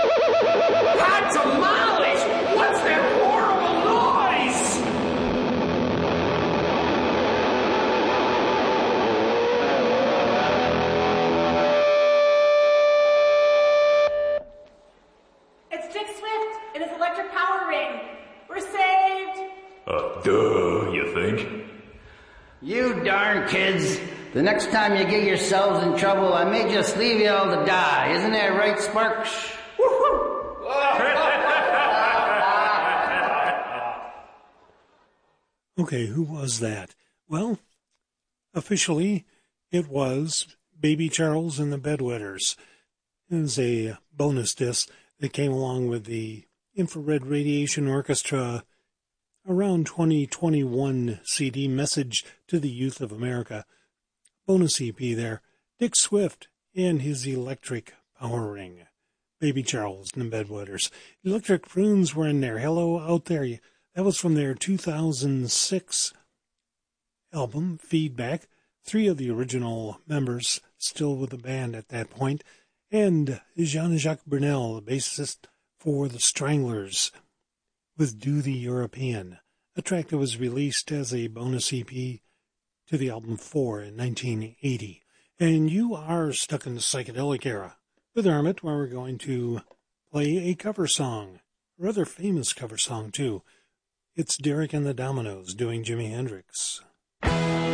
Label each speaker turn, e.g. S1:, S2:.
S1: Hot tamales! What's that horrible noise?
S2: It's Dick Swift and his electric power ring. We're saved.
S3: Duh, you think?
S4: You darn kids. The next time you get yourselves in trouble, I may just leave you all to die. Isn't that right, Sparks?
S5: Okay, who was that? Well, officially, it was Baby Charles and the Bedwetters. It was a bonus disc that came along with the Infrared Radiation Orchestra around 2021 CD, Message to the Youth of America. Bonus EP there. Dick Swift and his electric power ring. Baby Charles and the Bedwetters. Electric Prunes were in there. Hello out there. That was from their 2006 album, Feedback. 3 of the original members still with the band at that point. And Jean-Jacques Brunel, the bassist for the Stranglers, with Do the European, a track that was released as a bonus EP to the album 4 in 1980. And you are stuck in the psychedelic era with Armit, where we're going to play a cover song, a rather famous cover song too. It's Derek and the Dominoes doing Jimi Hendrix.